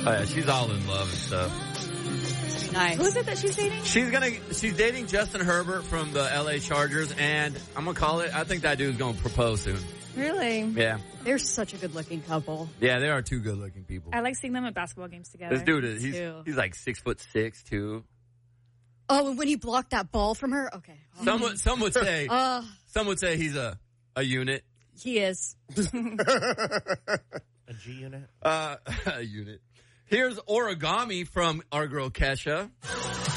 yeah, she's all in love and stuff. Nice. Who is it that she's dating? She's dating Justin Herbert from the LA Chargers, and I'm gonna call it. I think that dude's gonna propose soon. Really? Yeah. They're such a good-looking couple. Yeah, they are two good-looking people. I like seeing them at basketball games together. This dude is he's like 6'6" too. Oh, and when he blocked that ball from her, okay. Some would say he's a unit. He is. A G unit? A unit. Here's origami from our girl Kesha.